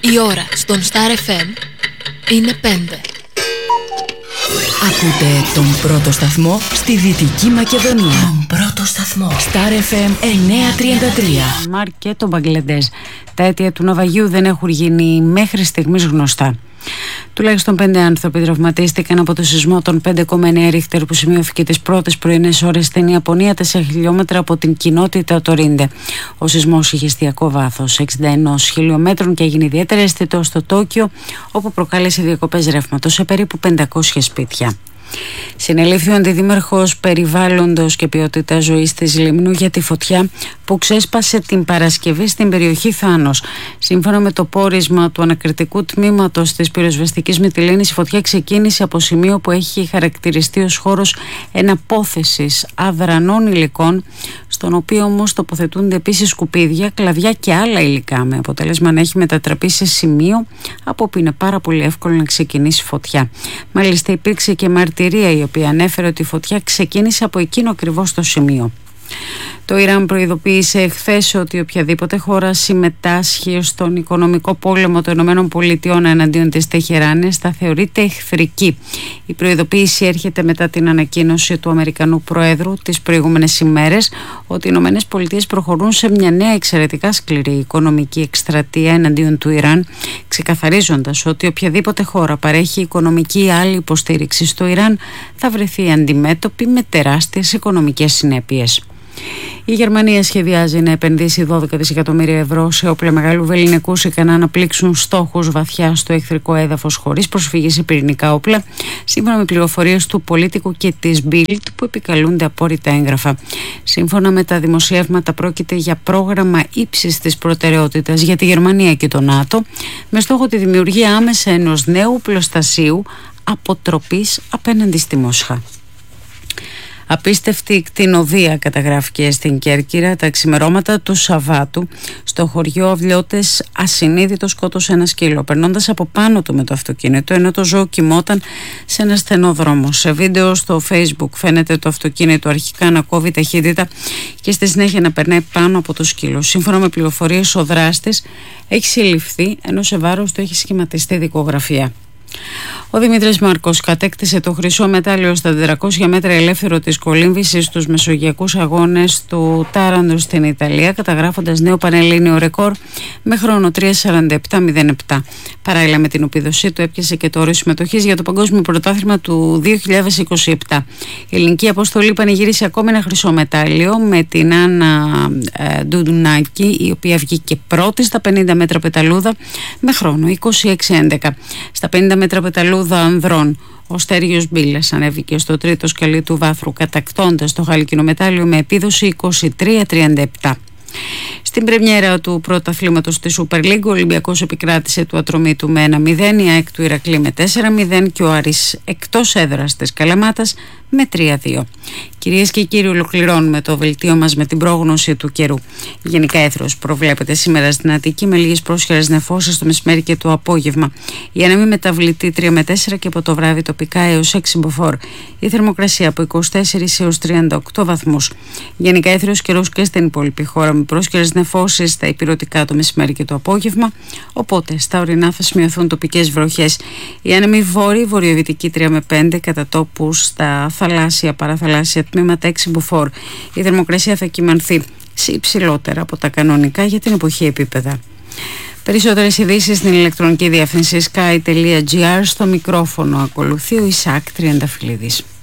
Η ώρα στον Star FM είναι 5. Ακούτε τον πρώτο σταθμό στη Δυτική Μακεδονία. Τον πρώτο σταθμό. Star FM 933. Μάρ και το Μπαγκλαντές. Τα αίτια του ναυαγίου δεν έχουν γίνει μέχρι στιγμής γνωστά. Τουλάχιστον 5 άνθρωποι τραυματίστηκαν από το σεισμό των 5,9 Ρίχτερ που σημειώθηκε τις πρώτες πρωινές ώρες στην Ιαπωνία, 4 χιλιόμετρα από την κοινότητα Τορίντε. Ο σεισμός είχε εστιακό βάθος 61 χιλιόμετρων και έγινε ιδιαίτερα αισθητό στο Τόκιο, όπου προκάλεσε διακοπές ρεύματος σε περίπου 500 σπίτια. Συνελήφθη ο αντιδήμαρχος περιβάλλοντος και ποιότητας ζωής της Λιμνού για τη φωτιά που ξέσπασε την Παρασκευή στην περιοχή Θάνος. Σύμφωνα με το πόρισμα του ανακριτικού τμήματος της πυροσβεστικής Μυτιλήνης, η φωτιά ξεκίνησε από σημείο που έχει χαρακτηριστεί ως χώρος εναπόθεσης αδρανών υλικών, στον οποίο όμως τοποθετούνται επίσης σκουπίδια, κλαδιά και άλλα υλικά, με αποτέλεσμα να έχει μετατραπεί σε σημείο από όπου είναι πάρα πολύ εύκολο να ξεκινήσει φωτιά. Μάλιστα υπήρξε και μαρτυρία η οποία ανέφερε ότι η φωτιά ξεκίνησε από εκείνο ακριβώς το σημείο. Το Ιράν προειδοποίησε εχθές ότι οποιαδήποτε χώρα συμμετάσχει στον οικονομικό πόλεμο των ΗΠΑ εναντίον της Τεχεράνης θα θεωρείται εχθρική. Η προειδοποίηση έρχεται μετά την ανακοίνωση του Αμερικανού Προέδρου τις προηγούμενες ημέρες ότι οι ΗΠΑ προχωρούν σε μια νέα εξαιρετικά σκληρή οικονομική εκστρατεία εναντίον του Ιράν, ξεκαθαρίζοντας ότι οποιαδήποτε χώρα παρέχει οικονομική ή άλλη υποστήριξη στο Ιράν θα βρεθεί αντιμέτωπη με τεράστιες οικονομικές συνέπειες. Η Γερμανία σχεδιάζει να επενδύσει 12 δισεκατομμύρια ευρώ σε όπλα μεγάλου βεληνικούς ικανά να πλήξουν στόχους βαθιά στο εχθρικό έδαφος χωρίς προσφυγή σε πυρηνικά όπλα, σύμφωνα με πληροφορίες του Πολίτικου και της Bild που επικαλούνται απόρριτα έγγραφα. Σύμφωνα με τα δημοσιεύματα, πρόκειται για πρόγραμμα ύψης της προτεραιότητας για τη Γερμανία και το ΝΑΤΟ, με στόχο τη δημιουργία άμεσα ενός νέου πλωστασίου αποτροπής απέναντι στη Μόσχα. Απίστευτη κτηνοδία καταγράφηκε στην Κέρκυρα τα ξημερώματα του Σαββάτου. Στο χωριό Αυλιώτες ασυνείδητο σκότωσε ένα σκύλο, περνώντας από πάνω του με το αυτοκίνητο, ενώ το ζώο κοιμόταν σε ένα στενό δρόμο. Σε βίντεο στο Facebook φαίνεται το αυτοκίνητο αρχικά να κόβει ταχύτητα και στη συνέχεια να περνάει πάνω από το σκύλο. Σύμφωνα με πληροφορίες, ο δράστης έχει συλληφθεί, ενώ σε βάρος του έχει σχηματιστεί δικογραφία. Ο Δημήτρης Μάρκος κατέκτησε το χρυσό μετάλλιο στα 400 μέτρα ελεύθερο της κολύμβησης στους μεσογειακούς αγώνες του Τάραντο στην Ιταλία, καταγράφοντας νέο πανελλήνιο ρεκόρ με χρόνο 3:47:07. Παράλληλα με την οπίδωσή του έπιασε και το όριο συμμετοχής για το Παγκόσμιο Πρωτάθλημα του 2027. Η ελληνική αποστολή πανηγύρισε ακόμη ένα χρυσό μετάλλιο με την Άννα Ντουντουνάκη, η οποία βγήκε πρώτη στα 50 μέτρα πεταλούδα με χρόνο 26:11. Στα 50 μέτρα πεταλούδα ανδρών, ο Στέργιος Μπίλας ανέβηκε στο τρίτο σκαλί του βάθρου, κατακτώντας το χάλκινο μετάλλιο με επίδοση 23:37. Στην πρεμιέρα του πρωταθλήματος της Super League, ο Ολυμπιακός επικράτησε του Ατρομήτου με 1-0, η ΑΕΚ του Ηρακλή με 4-0 και ο Άρης εκτός έδρας της Καλαμάτας με 3-2. Κυρίες και κύριοι, ολοκληρώνουμε το δελτίο μας με την πρόγνωση του καιρού. Γενικά έθρος προβλέπεται σήμερα στην Αττική με λίγες πρόσχερες νεφώσεις το μεσημέρι και το απόγευμα. Η ανέμη μεταβλητή 3 με 4 και από το βράδυ τοπικά έως 6 μποφόρ. Η θερμοκρασία από 24 έως 38 βαθμούς. Γενικά έθρος καιρός και στην υπόλοιπη χώρα με πρόσχερες νεφώσεις στα ηπειρωτικά το μεσημέρι και το απόγευμα. Οπότε στα ορεινά θα σημειωθούν τοπικές βροχές. Η άνεμη βορειοδυτική 3 με 5, κατά τόπους στα θαλάσσια παραθαλάσσια τμήματα 6 μποφόρ. Η θερμοκρασία θα κυμανθεί σε υψηλότερα από τα κανονικά για την εποχή επίπεδα. Περισσότερες ειδήσεις στην ηλεκτρονική διεύθυνση sky.gr. Στο μικρόφωνο ακολουθεί ο Ισάκ Τριανταφυλλίδης.